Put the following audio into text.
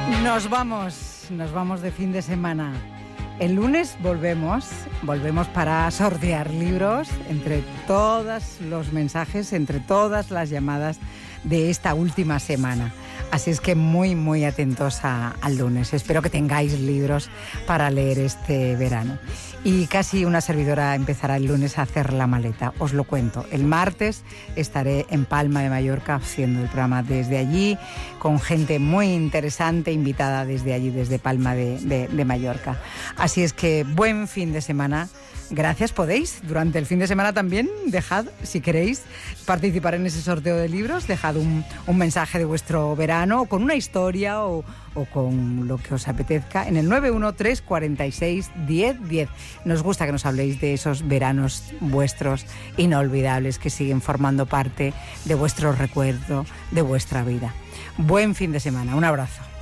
Nos vamos de fin de semana. El lunes volvemos para sortear libros entre todos los mensajes, entre todas las llamadas de esta última semana. Así es que muy atentos al lunes. Espero que tengáis libros para leer este verano. Y casi una servidora empezará el lunes a hacer la maleta, os lo cuento. El martes estaré en Palma de Mallorca haciendo el programa desde allí, con gente muy interesante invitada desde allí, desde Palma de Mallorca. Así es que buen fin de semana. Gracias, podéis durante el fin de semana también, dejad, si queréis participar en ese sorteo de libros, dejad un mensaje de vuestro verano, o con una historia o con lo que os apetezca, en el 913 46 10 10. Nos gusta que nos habléis de esos veranos vuestros inolvidables que siguen formando parte de vuestro recuerdo, de vuestra vida. Buen fin de semana, un abrazo.